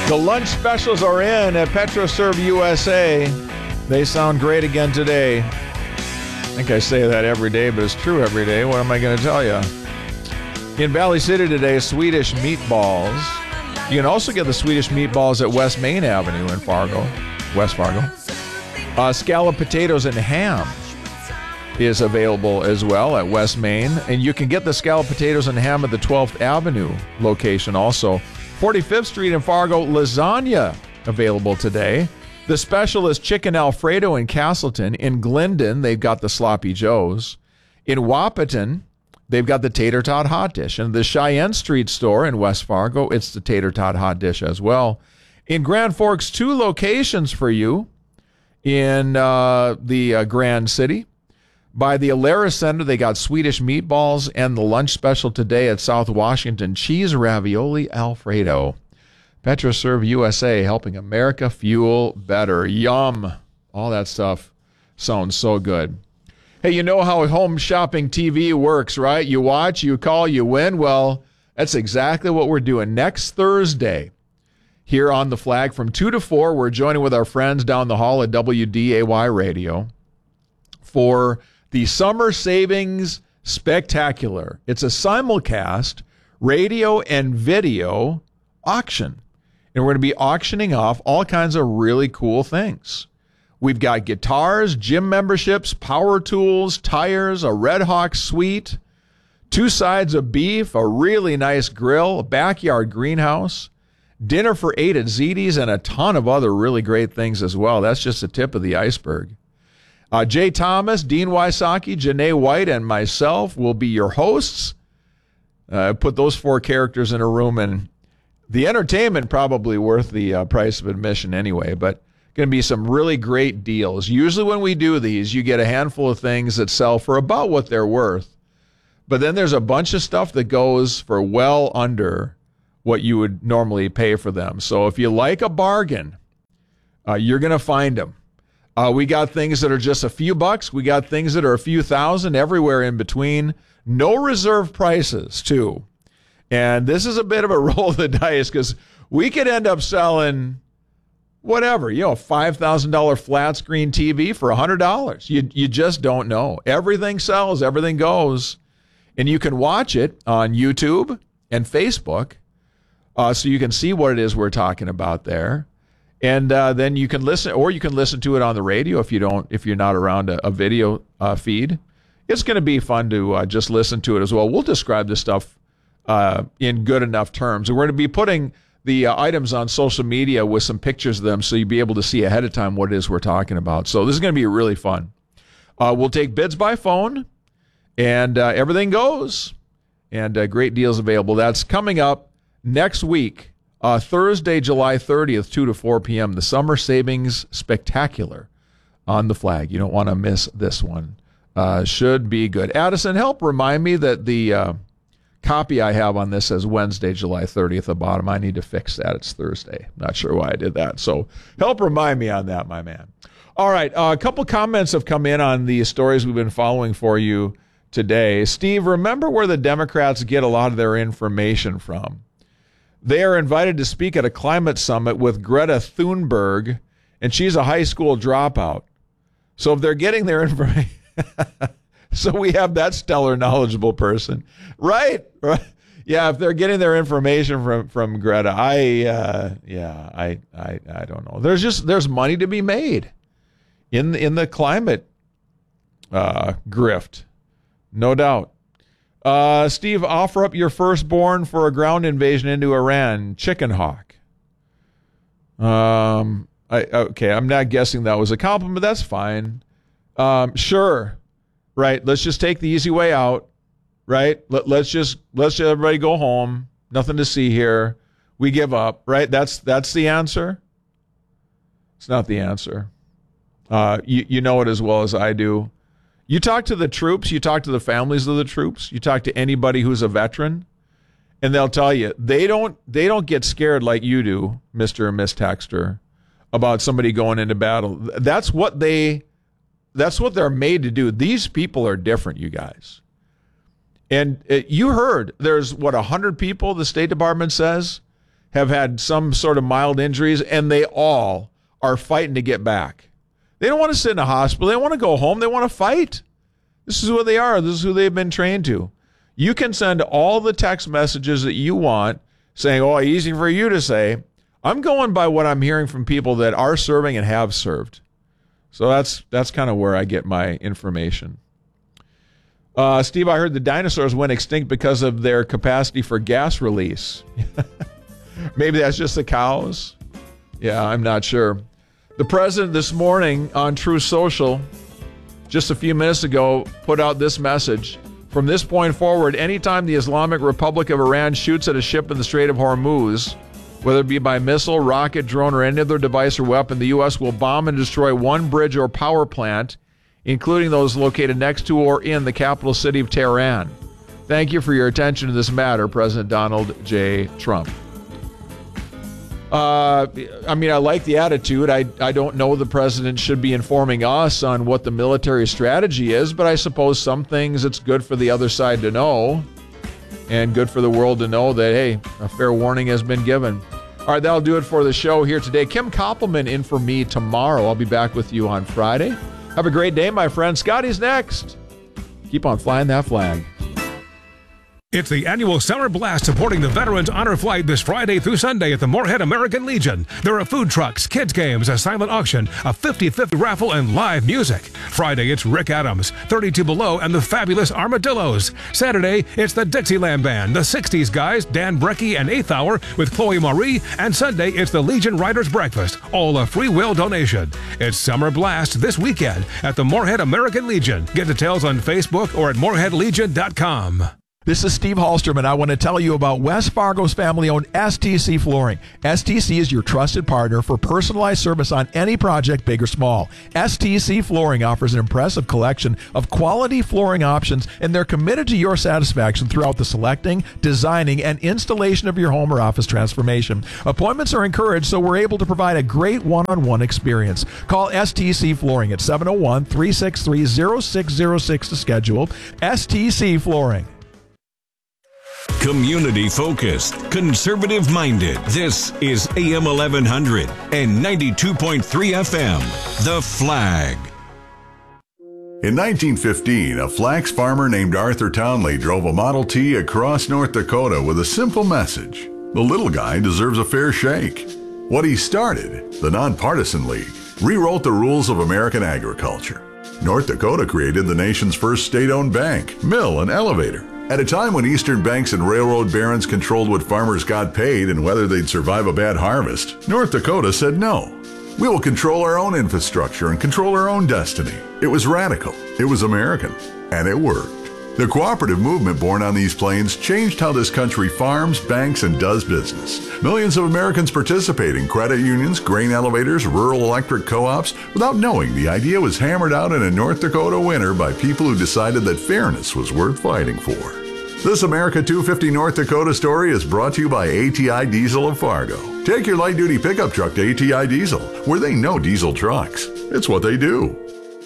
The lunch specials are in at PetroServe USA. They sound great again today. I think I say that every day, but it's true every day. What am I going to tell you? In Valley City today, Swedish meatballs. You can also get the Swedish meatballs at West Main Avenue in West Fargo. Scalloped potatoes and ham is available as well at West Main. And you can get the scalloped potatoes and ham at the 12th Avenue location also. 45th Street in Fargo, lasagna available today. The special is chicken Alfredo in Castleton. In Glendon, they've got the Sloppy Joes. In Wahpeton, they've got the Tater Tot Hot Dish. In the Cheyenne Street store in West Fargo, it's the Tater Tot Hot Dish as well. In Grand Forks, 2 locations for you in the Grand City. By the Alara Center, they got Swedish meatballs, and the lunch special today at South Washington, cheese ravioli Alfredo. PetroServe USA, helping America fuel better. Yum. All that stuff sounds so good. Hey, you know how home shopping TV works, right? You watch, you call, you win. Well, that's exactly what we're doing. Next Thursday, here on The Flag, from 2 to 4, we're joining with our friends down the hall at WDAY Radio for the Summer Savings Spectacular. It's a simulcast radio and video auction. And we're going to be auctioning off all kinds of really cool things. We've got guitars, gym memberships, power tools, tires, a Red Hawk suite, 2 sides of beef, a really nice grill, a backyard greenhouse, dinner for 8 at Ziti's, and a ton of other really great things as well. That's just the tip of the iceberg. Jay Thomas, Dean Wysocki, Janae White, and myself will be your hosts. Put those 4 characters in a room, and the entertainment probably worth the price of admission anyway, but going to be some really great deals. Usually when we do these, you get a handful of things that sell for about what they're worth, but then there's a bunch of stuff that goes for well under what you would normally pay for them. So if you like a bargain, you're going to find them. We got things that are just a few bucks. We got things that are a few thousand, everywhere in between. No reserve prices, too. And this is a bit of a roll of the dice because we could end up selling whatever, a $5,000 flat screen TV for $100. You just don't know. Everything sells. Everything goes. And you can watch it on YouTube and Facebook so you can see what it is we're talking about there. And then you can listen, or you can listen to it on the radio if you're not around a video feed. It's going to be fun to just listen to it as well. We'll describe this stuff in good enough terms. And we're going to be putting the items on social media with some pictures of them so you'll be able to see ahead of time what it is we're talking about. So this is going to be really fun. We'll take bids by phone, and everything goes. And great deals available. That's coming up next week. Thursday, July 30th, 2 to 4 p.m., the Summer Savings Spectacular on The Flag. You don't want to miss this one. Should be good. Addison, help remind me that the copy I have on this says Wednesday, July 30th at the bottom. I need to fix that. It's Thursday. Not sure why I did that. So help remind me on that, my man. All right. A couple comments have come in on the stories we've been following for you today. Steve, remember where the Democrats get a lot of their information from? They are invited to speak at a climate summit with Greta Thunberg, and she's a high school dropout. So if they're getting their information, so we have that stellar, knowledgeable person, right? Yeah, if they're getting their information from Greta, I don't know. There's money to be made in the climate grift, no doubt. Steve, offer up your firstborn for a ground invasion into Iran. Chicken Hawk. Okay, I'm not guessing that was a compliment. That's fine. Sure. Right. Let's just take the easy way out. Right. Let's just everybody go home. Nothing to see here. We give up. Right. That's the answer. It's not the answer. You know it as well as I do. You talk to the troops, you talk to the families of the troops, you talk to anybody who's a veteran, and they'll tell you they don't get scared like you do, Mr. and Miss Texter, about somebody going into battle. That's what they're made to do. These people are different, you guys. And you heard there's 100 people the State Department says have had some sort of mild injuries, and they all are fighting to get back. They don't want to sit in a hospital. They don't want to go home. They want to fight. This is who they are. This is who they've been trained to. You can send all the text messages that you want saying, oh, easy for you to say. I'm going by what I'm hearing from people that are serving and have served. So that's kind of where I get my information. Steve, I heard the dinosaurs went extinct because of their capacity for gas release. Maybe that's just the cows. Yeah, I'm not sure. The president this morning on Truth Social, just a few minutes ago, put out this message. From this point forward, anytime the Islamic Republic of Iran shoots at a ship in the Strait of Hormuz, whether it be by missile, rocket, drone, or any other device or weapon, the U.S. will bomb and destroy one bridge or power plant, including those located next to or in the capital city of Tehran. Thank you for your attention to this matter, President Donald J. Trump. I like the attitude. I don't know the president should be informing us on what the military strategy is, but I suppose some things it's good for the other side to know and good for the world to know that, hey, a fair warning has been given. All right, that'll do it for the show here today. Kim Koppelman in for me tomorrow. I'll be back with you on Friday. Have a great day, my friend. Scotty's next. Keep on flying that flag. It's the annual Summer Blast supporting the Veterans Honor Flight this Friday through Sunday at the Moorhead American Legion. There are food trucks, kids games, a silent auction, a 50-50 raffle, and live music. Friday, it's Rick Adams, 32 Below, and the Fabulous Armadillos. Saturday, it's the Dixieland Band, the 60s Guys, Dan Brecky and 8th Hour with Chloe Marie. And Sunday, it's the Legion Riders Breakfast, all a free will donation. It's Summer Blast this weekend at the Moorhead American Legion. Get details on Facebook or at moorheadlegion.com. This is Steve Hallstrom, and I want to tell you about West Fargo's family-owned STC Flooring. STC is your trusted partner for personalized service on any project, big or small. STC Flooring offers an impressive collection of quality flooring options, and they're committed to your satisfaction throughout the selecting, designing, and installation of your home or office transformation. Appointments are encouraged, so we're able to provide a great one-on-one experience. Call STC Flooring at 701-363-0606 to schedule. STC Flooring. Community focused, conservative minded. This is AM 1100 and 92.3 FM. The Flag. In 1915, a flax farmer named Arthur Townley drove a Model T across North Dakota with a simple message: the little guy deserves a fair shake. What he started, the Nonpartisan League, rewrote the rules of American agriculture. North Dakota created the nation's first state-owned bank, mill, and elevator. At a time when Eastern banks and railroad barons controlled what farmers got paid and whether they'd survive a bad harvest, North Dakota said no. We will control our own infrastructure and control our own destiny. It was radical, it was American, and it worked. The cooperative movement born on these plains changed how this country farms, banks, and does business. Millions of Americans participate in credit unions, grain elevators, rural electric co-ops, without knowing the idea was hammered out in a North Dakota winter by people who decided that fairness was worth fighting for. This America 250 North Dakota story is brought to you by ATI Diesel of Fargo. Take your light-duty pickup truck to ATI Diesel, where they know diesel trucks. It's what they do.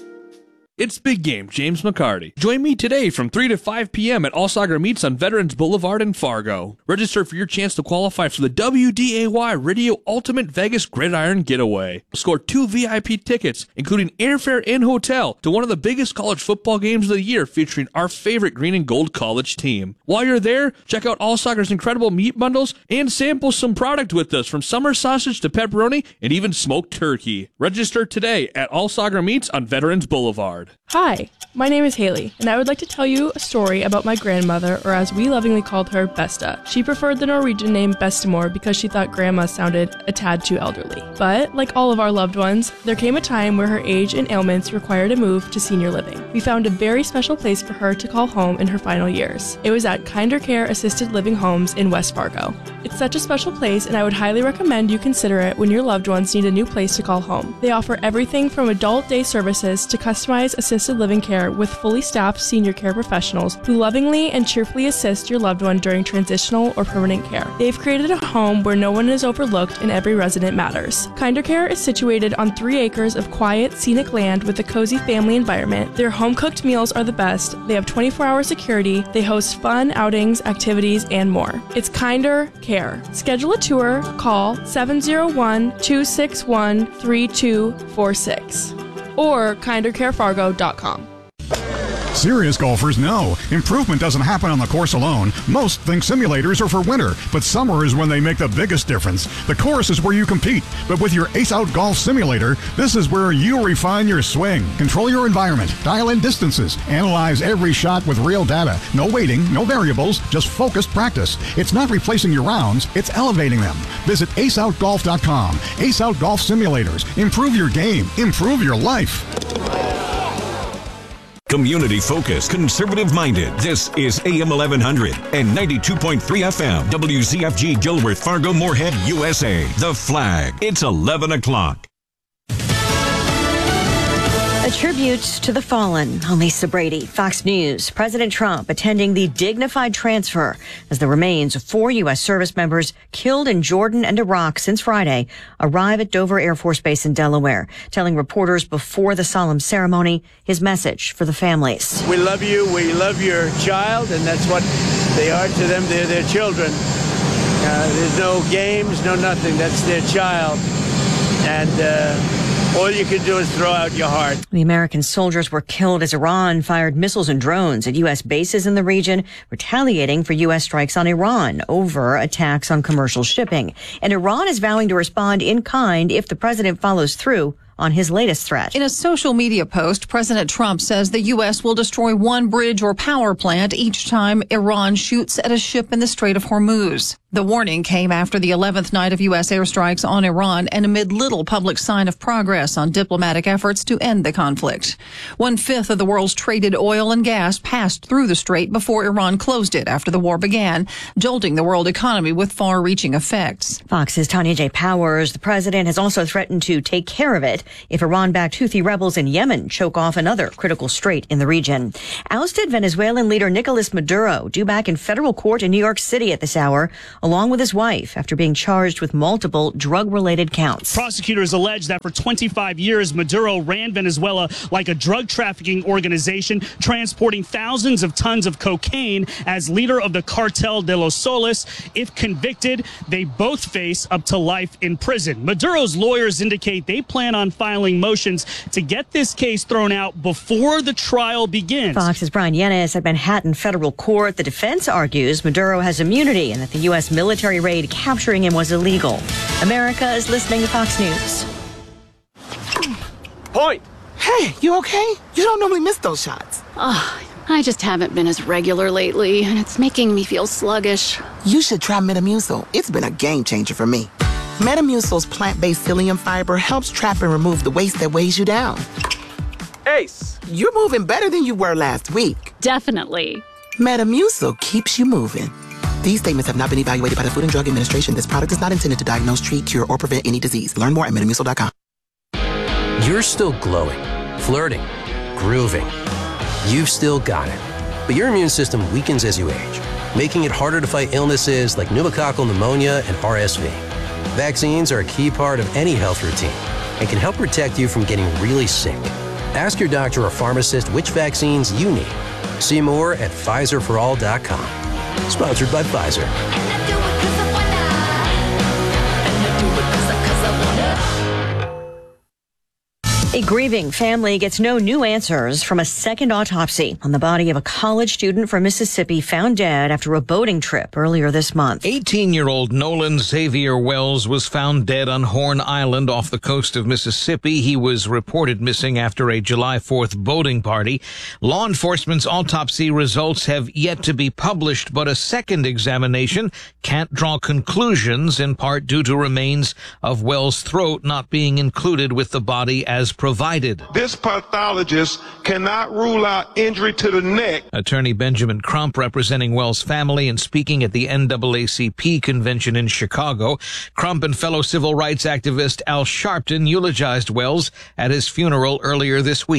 It's Big Game, James McCarty. Join me today from 3 to 5 p.m. at All Sagar Meats on Veterans Boulevard in Fargo. Register for your chance to qualify for the WDAY Radio Ultimate Vegas Gridiron Getaway. Score 2 VIP tickets, including airfare and hotel, to one of the biggest college football games of the year featuring our favorite green and gold college team. While you're there, check out All Sagar's incredible meat bundles and sample some product with us, from summer sausage to pepperoni and even smoked turkey. Register today at All Sagar Meats on Veterans Boulevard. Hi, my name is Haley, and I would like to tell you a story about my grandmother, or as we lovingly called her, Besta. She preferred the Norwegian name Bestemor because she thought grandma sounded a tad too elderly. But, like all of our loved ones, there came a time where her age and ailments required a move to senior living. We found a very special place for her to call home in her final years. It was at Kinder Care Assisted Living Homes in West Fargo. It's such a special place, and I would highly recommend you consider it when your loved ones need a new place to call home. They offer everything from adult day services to customized assisted living care with fully staffed senior care professionals who lovingly and cheerfully assist your loved one during transitional or permanent care. They've created a home where no one is overlooked and every resident matters. Kinder Care is situated on 3 acres of quiet, scenic land with a cozy family environment. Their home-cooked meals are the best. They have 24-hour security. They host fun outings, activities, and more. It's Kinder Care. Schedule a tour. Call 701-261-3246 or kindercarefargo.com. Serious golfers know improvement doesn't happen on the course alone. Most think simulators are for winter, but summer is when they make the biggest difference. The course is where you compete, but with your Ace Out Golf Simulator, this is where you refine your swing, control your environment, dial in distances, analyze every shot with real data. No waiting, no variables, just focused practice. It's not replacing your rounds, it's elevating them. Visit aceoutgolf.com. Ace Out Golf Simulators. Improve your game, improve your life. Community focused, conservative minded. This is AM 1100 and 92.3 FM. WZFG Gilbert, Fargo, Moorhead, USA. The Flag. It's 11 o'clock. A tribute to the fallen. I'm Lisa Brady, Fox News. President Trump attending the dignified transfer as the remains of 4 U.S. service members killed in Jordan and Iraq since Friday arrive at Dover Air Force Base in Delaware, telling reporters before the solemn ceremony his message for the families. We love you. We love your child, and that's what they are to them. They're their children. There's no games, no nothing. That's their child. And all you can do is throw out your heart. The American soldiers were killed as Iran fired missiles and drones at U.S. bases in the region, retaliating for U.S. strikes on Iran over attacks on commercial shipping. And Iran is vowing to respond in kind if the president follows through on his latest threat. In a social media post, President Trump says the U.S. will destroy one bridge or power plant each time Iran shoots at a ship in the Strait of Hormuz. The warning came after the 11th night of U.S. airstrikes on Iran and amid little public sign of progress on diplomatic efforts to end the conflict. 1/5 of the world's traded oil and gas passed through the strait before Iran closed it after the war began, jolting the world economy with far-reaching effects. Fox's Tanya J. Powers. The president has also threatened to take care of it if Iran-backed Houthi rebels in Yemen choke off another critical strait in the region. Ousted Venezuelan leader Nicolas Maduro due back in federal court in New York City at this hour, along with his wife, after being charged with multiple drug-related counts. Prosecutors allege that for 25 years, Maduro ran Venezuela like a drug trafficking organization, transporting thousands of tons of cocaine as leader of the Cartel de los Soles. If convicted, they both face up to life in prison. Maduro's lawyers indicate they plan on filing motions to get this case thrown out before the trial begins. Fox's Brian Yenes at Manhattan federal court. The defense argues Maduro has immunity and that the U.S. military raid capturing him was illegal. America is listening to Fox News. Point! Hey, you okay? You don't normally miss those shots. I just haven't been as regular lately, and it's making me feel sluggish. You should try Metamucil. It's been a game changer for me. Metamucil's plant-based psyllium fiber helps trap and remove the waste that weighs you down. Ace, you're moving better than you were last week. Definitely. Metamucil keeps you moving. These statements have not been evaluated by the Food and Drug Administration. This product is not intended to diagnose, treat, cure, or prevent any disease. Learn more at metamucil.com. You're still glowing, flirting, grooving. You've still got it. But your immune system weakens as you age, making it harder to fight illnesses like pneumococcal pneumonia and RSV. Vaccines are a key part of any health routine and can help protect you from getting really sick. Ask your doctor or pharmacist which vaccines you need. See more at PfizerForAll.com. Sponsored by Pfizer. A grieving family gets no new answers from a second autopsy on the body of a college student from Mississippi found dead after a boating trip earlier this month. 18-year-old Nolan Xavier Wells was found dead on Horn Island off the coast of Mississippi. He was reported missing after a July 4th boating party. Law enforcement's autopsy results have yet to be published, but a second examination can't draw conclusions, in part due to remains of Wells' throat not being included with the body as provided. This pathologist cannot rule out injury to the neck. Attorney Benjamin Crump, representing Wells' family and speaking at the NAACP convention in Chicago. Crump and fellow civil rights activist Al Sharpton eulogized Wells at his funeral earlier this week.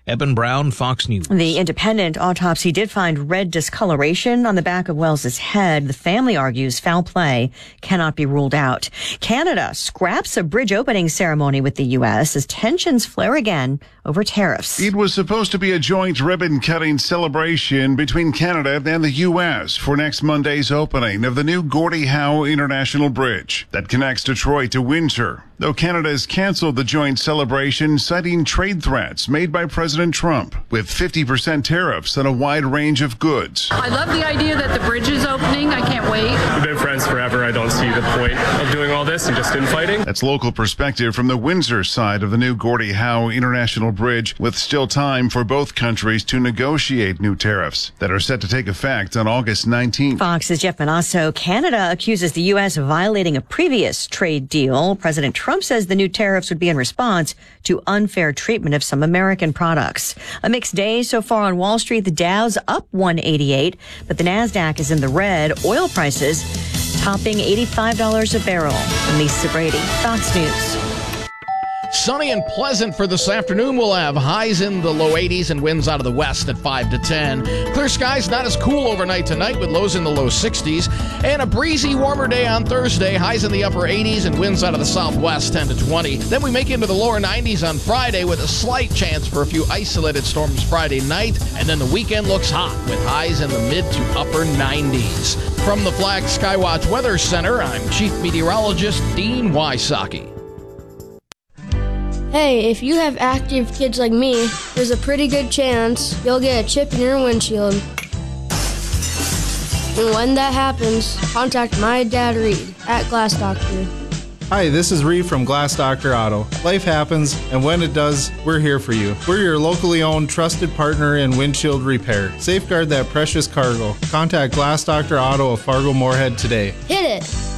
Eben Brown, Fox News. The independent autopsy did find red discoloration on the back of Wells's head. The family argues foul play cannot be ruled out. Canada scraps a bridge opening ceremony with the U.S. as tensions flare again over tariffs. It was supposed to be a joint ribbon-cutting celebration between Canada and the U.S. for next Monday's opening of the new Gordie Howe International Bridge that connects Detroit to Windsor. Though Canada has canceled the joint celebration, citing trade threats made by President Trump, with 50% tariffs on a wide range of goods. I love the idea that the bridge is opening. I can't wait. We've been friends forever. I don't see the point of doing all this and just infighting. That's local perspective from the Windsor side of the new Gordie Howe International Bridge, with still time for both countries to negotiate new tariffs that are set to take effect on August 19th. Fox's Jeff Manasso. Canada accuses the U.S. of violating a previous trade deal. President Trump says the new tariffs would be in response to unfair treatment of some American products. A mixed day so far on Wall Street. The Dow's up 188, but the NASDAQ is in the red. Oil prices topping $85 a barrel. I'm Lisa Brady, Fox News. Sunny and pleasant for this afternoon. We'll have highs in the low 80s and winds out of the west at 5 to 10. Clear skies, not as cool overnight tonight with lows in the low 60s. And a breezy, warmer day on Thursday. Highs in the upper 80s and winds out of the southwest 10 to 20. Then we make it into the lower 90s on Friday with a slight chance for a few isolated storms Friday night. And then the weekend looks hot with highs in the mid to upper 90s. From the Flag Skywatch Weather Center, I'm Chief Meteorologist Dean Wysocki. Hey, if you have active kids like me, there's a pretty good chance you'll get a chip in your windshield. And when that happens, contact my dad Reed at Glass Doctor. Hi, this is Reed from Glass Doctor Auto. Life happens, and when it does, we're here for you. We're your locally owned, trusted partner in windshield repair. Safeguard that precious cargo. Contact Glass Doctor Auto of Fargo Moorhead today. Hit it!